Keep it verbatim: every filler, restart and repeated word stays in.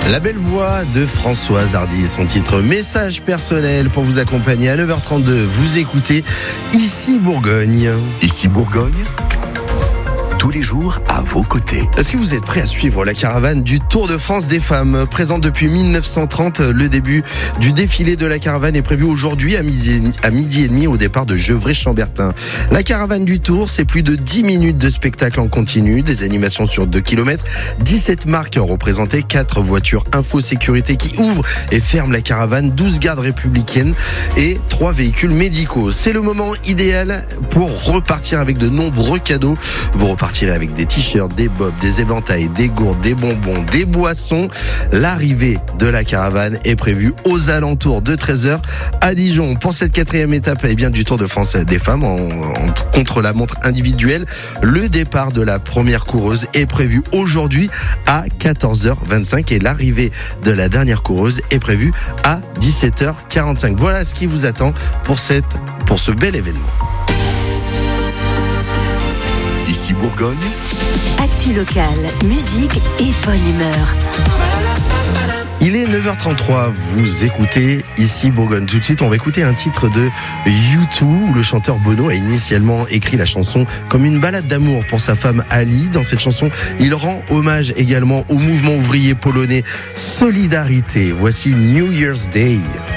La belle voix de Françoise Hardy et son titre Message personnel pour vous accompagner à neuf heures trente-deux. Vous écoutez Ici Bourgogne. Ici Bourgogne, tous les jours à vos côtés. Est-ce que vous êtes prêts à suivre la caravane du Tour de France des femmes? Présente depuis mille neuf cent trente, le début du défilé de la caravane est prévu aujourd'hui à midi, à midi et demi au départ de Gevrey-Chambertin. La caravane du Tour, c'est plus de dix minutes de spectacle en continu, des animations sur deux kilomètres, dix-sept marques représentées, quatre voitures info-sécurité qui ouvrent et ferment la caravane, douze gardes républicaines et trois véhicules médicaux. C'est le moment idéal pour repartir avec de nombreux cadeaux. Vous repartirez avec des t-shirts, des bobs, des éventails, des gourdes, des bonbons, des boissons. L'arrivée de la caravane est prévue aux alentours de treize heures à Dijon. Pour cette quatrième étape eh bien, du Tour de France des femmes en, en contre-la-montre individuelle, le départ de la première coureuse est prévu aujourd'hui à quatorze heures vingt-cinq et l'arrivée de la dernière coureuse est prévue à dix-sept heures quarante-cinq. Voilà ce qui vous attend pour, cette, pour ce bel événement. Ici Bourgogne, Actu locale, musique et bonne humeur. Il est neuf heures trente-trois, vous écoutez Ici Bourgogne. Tout de suite, on va écouter un titre de U deux où le chanteur Bono a initialement écrit la chanson comme une balade d'amour pour sa femme Ali. Dans cette chanson, il rend hommage également au mouvement ouvrier polonais Solidarité. Voici New Year's Day.